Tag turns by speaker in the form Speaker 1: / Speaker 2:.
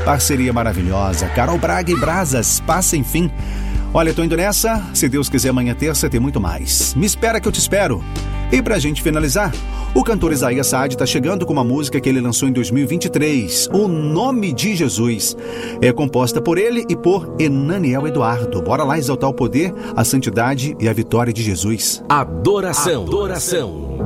Speaker 1: Parceria maravilhosa. Carol Braga e Brasas, Passa Enfim. Olha, tô indo nessa. Se Deus quiser, amanhã terça tem muito mais. Me espera que eu te espero. E pra gente finalizar, o cantor Isaías Saad tá chegando com uma música que ele lançou em 2023, O Nome de Jesus. É composta por ele e por Enaniel Eduardo. Bora lá exaltar o poder, a santidade e a vitória de Jesus.
Speaker 2: Adoração.